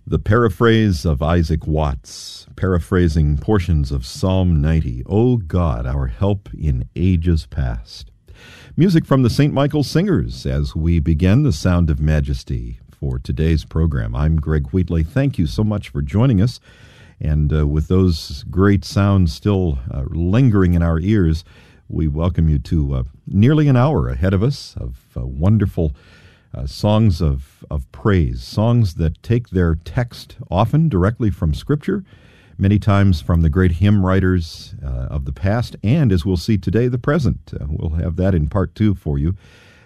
The paraphrase of Isaac Watts, paraphrasing portions of Psalm 90, O God, our help in ages past. Music from the St. Michael Singers as we begin the Sound of Majesty for today's program. I'm Greg Wheatley. Thank you so much for joining us. And with those great sounds still lingering in our ears, we welcome you to nearly an hour ahead of us of wonderful songs of praise, songs that take their text often directly from Scripture, many times from the great hymn writers of the past, and as we'll see today, the present. We'll have that in part two for you,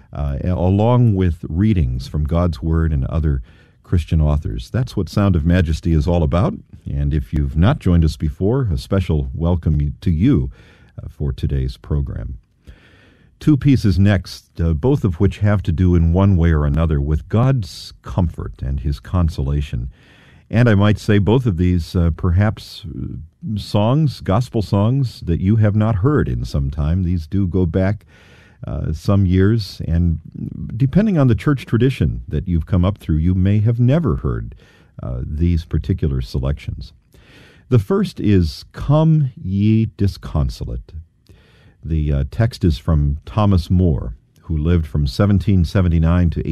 along with readings from God's Word and other Christian authors. That's what Sound of Majesty is all about, and if you've not joined us before, a special welcome to you for today's program. Two pieces next, both of which have to do in one way or another with God's comfort and His consolation. And I might say both of these perhaps songs, gospel songs, that you have not heard in some time. These do go back some years, and depending on the church tradition that you've come up through, you may have never heard these particular selections. The first is Come Ye Disconsolate. The text is from Thomas Moore, who lived from 1779 to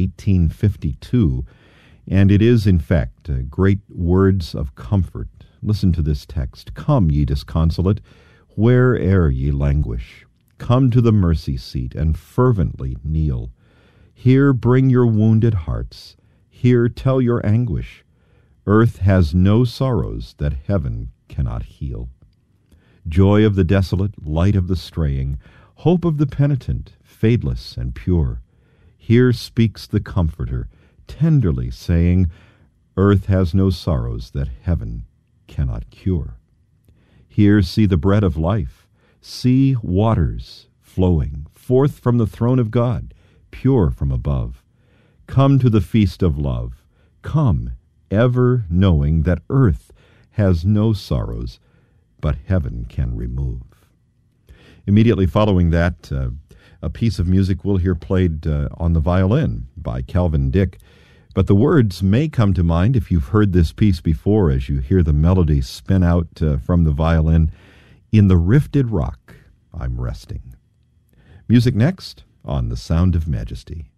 1852, and it is, in fact, great words of comfort. Listen to this text. Come, ye disconsolate, where'er ye languish. Come to the mercy seat and fervently kneel. Here bring your wounded hearts. Here tell your anguish. Earth has no sorrows that heaven cannot heal. Joy of the desolate, light of the straying, hope of the penitent, fadeless and pure. Here speaks the Comforter, tenderly saying, Earth has no sorrows that heaven cannot cure. Here see the bread of life, see waters flowing forth from the throne of God, pure from above. Come to the feast of love. Come, ever knowing that earth has no sorrows but heaven can remove. Immediately following that, a piece of music we'll hear played on the violin by Calvin Dick. But the words may come to mind if you've heard this piece before as you hear the melody spin out from the violin. In the rifted rock, I'm resting. Music next on The Sound of Majesty.